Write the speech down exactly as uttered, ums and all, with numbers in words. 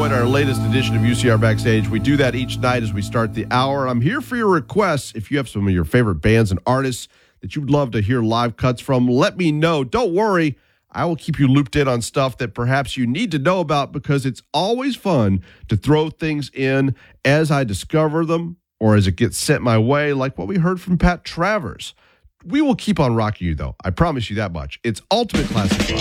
enjoyed our latest edition of U C R Backstage. We do that each night as we start the hour. I'm here for your requests. If you have some of your favorite bands and artists that you would love to hear live cuts from, let me know. Don't worry. I will keep you looped in on stuff that perhaps you need to know about, because it's always fun to throw things in as I discover them or as it gets sent my way, like what we heard from Pat Travers. We will keep on rocking you, though. I promise you that much. It's Ultimate Classic Rock.